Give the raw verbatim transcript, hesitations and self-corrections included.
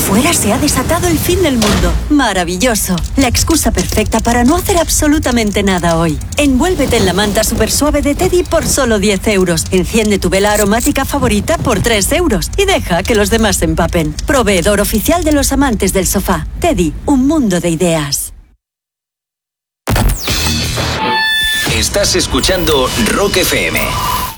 Fuera se ha desatado el fin del mundo. Maravilloso. La excusa perfecta para no hacer absolutamente nada hoy. Envuélvete en la manta super suave de Teddy por solo diez euros. Enciende tu vela aromática favorita por tres euros. Y deja que los demás se empapen. Proveedor oficial de los amantes del sofá. Teddy, un mundo de ideas. Estás escuchando Rock F M.